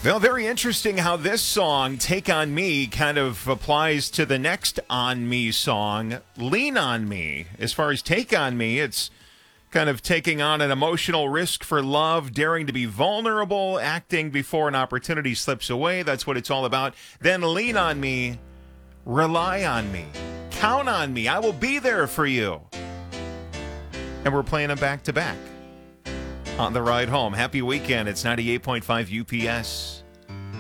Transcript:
Well, very interesting how this song, Take On Me, kind of applies to the next On Me song, Lean On Me. As far as Take On Me, it's kind of taking on an emotional risk for love, daring to be vulnerable, acting before an opportunity slips away. That's what it's all about. Then Lean On Me, rely on me, count on me. I will be there for you. And we're playing them back to back on the ride home. Happy weekend. It's 98.5 UPS.